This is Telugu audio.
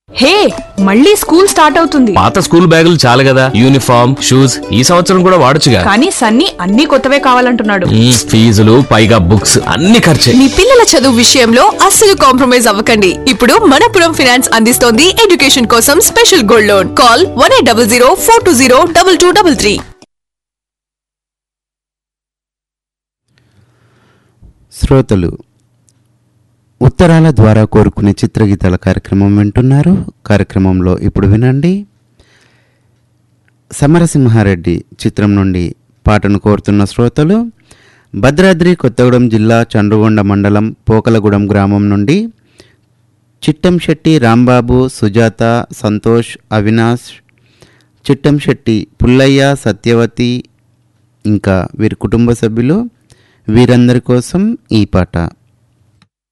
హే, మళ్ళీ స్కూల్ స్టార్ట్ అవుతుంది. పాత స్కూల్ బ్యాగులు చాలు కదా, యూనిఫామ్ షూస్ ఈ సంవత్సరం కూడా వాడొచ్చుగా. కానీ సన్నీ అన్ని కొత్తవే కావాలంటున్నాడు. ఫీజులు పైగా బుక్స్ అన్ని ఖర్చే. మీ పిల్లల చదువు విషయంలో అస్సలు కాంప్రమైజ్ అవ్వకండి. ఇప్పుడు మనపురం ఫైనాన్స్ అందిస్తోంది ఎడ్యుకేషన్ కోసం స్పెషల్ గోల్డ్ లోన్. కాల్ 1800 420 2233. శ్రోతలు ఉత్తరాల ద్వారా కోరుకునే చిత్రగీతాల కార్యక్రమం వింటున్నారు. కార్యక్రమంలో ఇప్పుడు వినండి, సమరసింహారెడ్డి చిత్రం నుండి పాటను కోరుతున్న శ్రోతలు భద్రాద్రి కొత్తగూడెం జిల్లా చండ్రుగొండ మండలం పోకలగూడెం గ్రామం నుండి చిట్టంశెట్టి రాంబాబు, సుజాత, సంతోష్, అవినాష్, చిట్టంశెట్టి పుల్లయ్య, సత్యవతి ఇంకా వీరి కుటుంబ సభ్యులు, వీరందరి కోసం ఈ పాట.